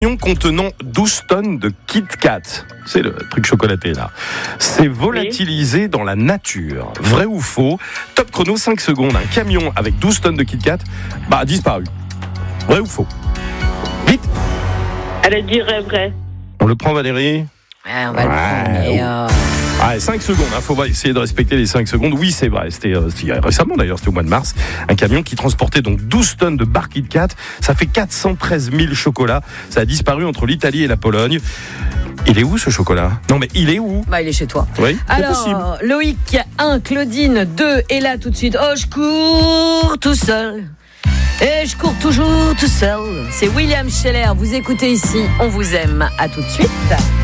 Contenant 12 tonnes de Kit Kat, c'est le truc chocolaté là, c'est volatilisé dans la nature. Vrai ou faux? Top chrono, 5 secondes. Un camion avec 12 tonnes de Kit Kat a disparu. Vrai ou faux? Vite. Elle dirait vrai. On le prend, Valérie? Ouais, on va le prendre. Allez, 5 secondes, faut essayer de respecter les 5 secondes. Oui, c'est vrai, c'était récemment d'ailleurs, c'était au mois de mars. Un camion qui transportait donc 12 tonnes de barres Kit Kat, ça fait 413 000 chocolats. Ça a disparu entre l'Italie et la Pologne. Il est où ce chocolat? Non mais il est où? Il est chez toi. Oui, alors, Loïc 1, Claudine 2, et là tout de suite, oh je cours tout seul. Et je cours toujours tout seul. C'est William Scheller, vous écoutez ici, on vous aime. À tout de suite.